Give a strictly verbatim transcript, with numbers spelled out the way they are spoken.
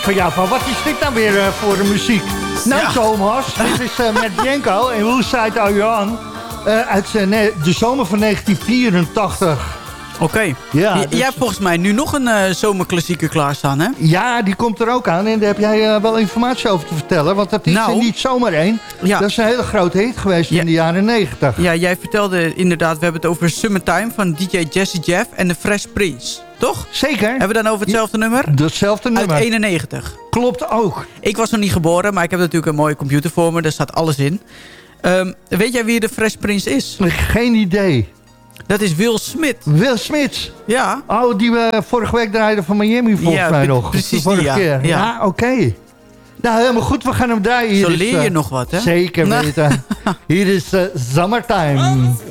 Van jou, van wat is dit nou weer uh, voor de muziek? Nou, Ja. Thomas, dit is uh, met Bianco en Whose Side Are You On? Uh, uit uh, ne- de zomer van negentien vierentachtig. Oké. Ja, J- dus- Jij hebt volgens mij nu nog een uh, zomerklassieker klaarstaan, hè? Ja, die komt er ook aan en daar heb jij uh, wel informatie over te vertellen. Want dat is Nou. er niet zomaar één. Ja. Dat is een hele grote hit geweest Ja. in de jaren negentig. Ja, jij vertelde inderdaad, we hebben het over Summertime van D J Jazzy Jeff en de Fresh Prince. Toch? Zeker. Hebben we dan over hetzelfde nummer? Datzelfde nummer. Uit eenennegentig. Klopt ook. Ik was nog niet geboren, maar ik heb natuurlijk een mooie computer voor me. Daar staat alles in. Um, weet jij wie de Fresh Prince is? Geen idee. Dat is Will Smith. Will Smith. Ja. Oh, die we vorige week draaiden van Miami volgens Ja, mij pre- nog. precies De vorige die, ja. keer. Ja. Ja, oké. Okay. Nou, helemaal goed. We gaan hem draaien. Hier Zo is, leer je uh, nog wat, hè? Zeker Nou. weten. Hier is uh, Summertime.